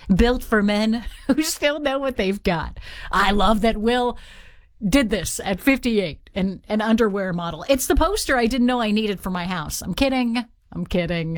built for men who still know what they've got. I love that Will did this at 58, an underwear model. It's the poster I didn't know I needed for my house. I'm kidding.